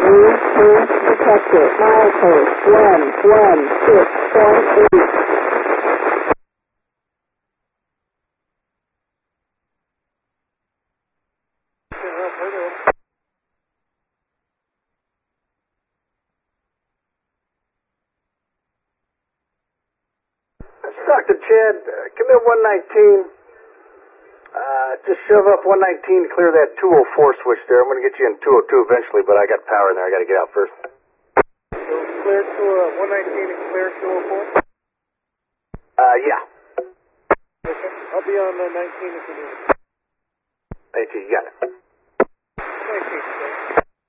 detector, milepost 116.8. Dr. Chad, come in 119. Just shove up 119 to clear that 204 switch there. I'm going to get you in 202 eventually, but I got power in there. I got to get out first. So clear to 119 and clear 204? Yeah. Okay. I'll be on 19 if you need it. 18, you got it. 19, sir.